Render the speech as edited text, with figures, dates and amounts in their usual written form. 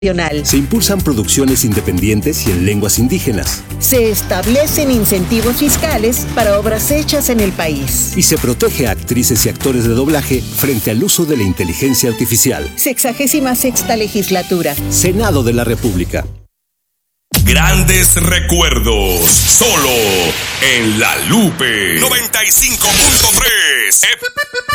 Se impulsan producciones independientes y en lenguas indígenas. Se establecen incentivos fiscales para obras hechas en el país. Y se protege a actrices y actores de doblaje frente al uso de la inteligencia artificial. 66ª legislatura. Senado de la República. Grandes recuerdos, solo en La Lupe 95.3.